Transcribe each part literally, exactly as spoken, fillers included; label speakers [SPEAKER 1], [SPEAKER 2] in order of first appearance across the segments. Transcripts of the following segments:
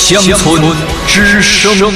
[SPEAKER 1] 乡村之声。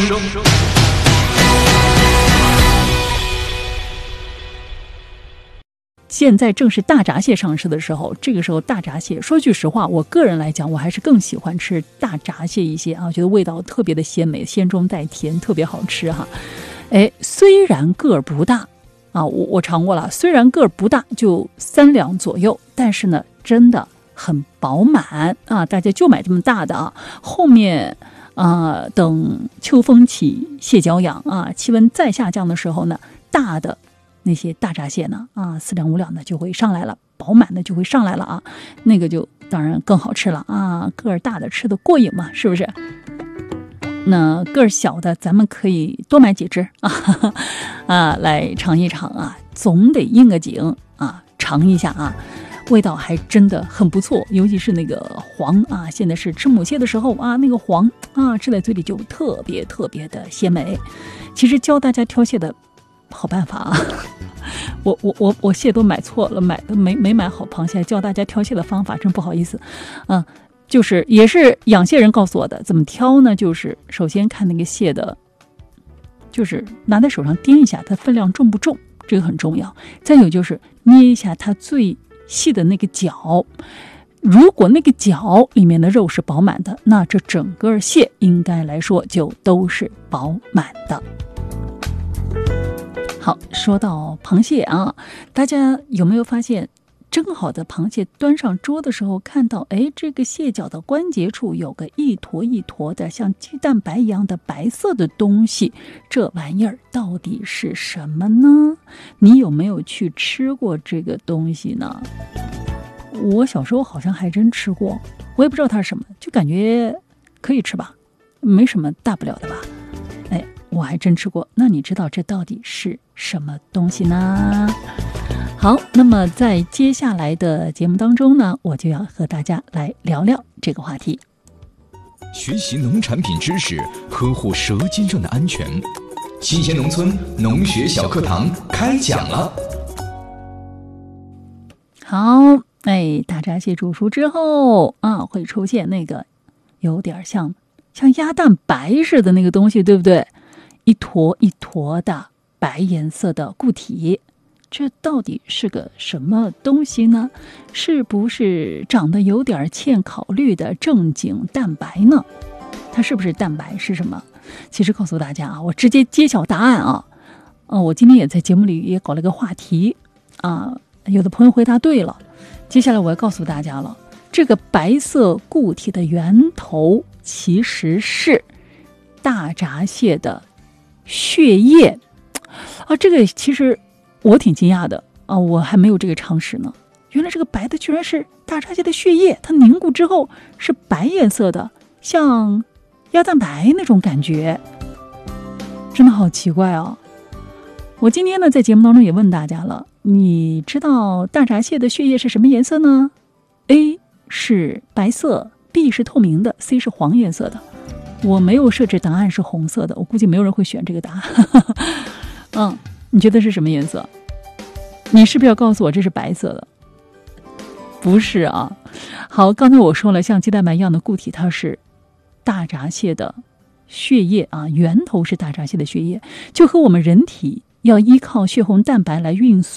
[SPEAKER 2] 现在正是大闸蟹上市的时候，这个时候大闸蟹，说句实话，我个人来讲，我还是更喜欢吃大闸蟹一些啊，觉得味道特别的鲜美，鲜中带甜，特别好吃哈。哎，虽然个儿不大啊，我我尝过了，虽然个儿不大，就三两左右，但是呢，真的很饱满啊，大家就买这么大的啊。后面啊、呃，等秋风起，蟹脚痒啊，气温再下降的时候呢，大的那些大闸蟹呢，啊，四两五两的就会上来了，饱满的就会上来了啊，那个就当然更好吃了啊，个儿大的吃的过瘾嘛，是不是？那个儿小的，咱们可以多买几只啊，啊，来尝一尝啊，总得应个景啊，尝一下啊，味道还真的很不错，尤其是那个黄啊，现在是吃母蟹的时候啊，那个黄啊，吃在嘴里就特别特别的鲜美。其实教大家挑蟹的好办法啊，我我我我蟹都买错了，买没没买好螃蟹，教大家挑蟹的方法，真不好意思，嗯。就是也是养蟹人告诉我的，怎么挑呢？就是首先看那个蟹的，就是拿在手上掂一下，它分量重不重，这个很重要。再有就是捏一下它最细的那个角，如果那个角里面的肉是饱满的，那这整个蟹应该来说就都是饱满的。好，说到螃蟹啊，大家有没有发现？蒸好的螃蟹端上桌的时候，看到哎，这个蟹脚的关节处有个一坨一坨的像鸡蛋白一样的白色的东西，这玩意儿到底是什么呢？你有没有去吃过这个东西呢？我小时候好像还真吃过，我也不知道它是什么，就感觉可以吃吧，没什么大不了的吧。哎，我还真吃过，那你知道这到底是什么东西呢？好，那么在接下来的节目当中呢，我就要和大家来聊聊这个话题。
[SPEAKER 1] 学习农产品知识，呵护舌尖上的安全。新鲜农村农学小课堂开讲了。
[SPEAKER 2] 好，哎，大闸蟹煮熟之后啊，会出现那个有点像像鸭蛋白似的那个东西，对不对？一坨一坨的白颜色的固体。这到底是个什么东西呢？是不是长得有点欠考虑的正经蛋白呢？它是不是蛋白是什么？其实告诉大家啊，我直接揭晓答案啊！呃，我今天也在节目里也搞了个话题啊，有的朋友回答对了。接下来我要告诉大家了，这个白色固体的源头其实是大闸蟹的血液啊，这个其实。我挺惊讶的啊，我还没有这个常识呢。原来这个白的居然是大闸蟹的血液，它凝固之后是白颜色的，像鸭蛋白那种感觉，真的好奇怪啊！我今天呢在节目当中也问大家了，你知道大闸蟹的血液是什么颜色呢？ A 是白色， B 是透明的， C 是黄颜色的。我没有设置答案是红色的，我估计没有人会选这个答案。嗯。你觉得是什么颜色？你是不是要告诉我这是白色的？不是啊。好，刚才我说了，像鸡蛋白一样的固体，它是大闸蟹的血液啊，源头是大闸蟹的血液，就和我们人体要依靠血红蛋白来运